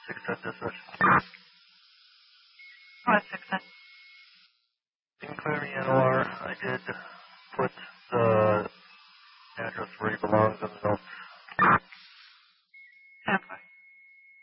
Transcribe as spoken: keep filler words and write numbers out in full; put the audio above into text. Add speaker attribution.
Speaker 1: six ten dispatch.
Speaker 2: five six ten.
Speaker 1: In clearing N O R, I did put the address where he belongs in the notes.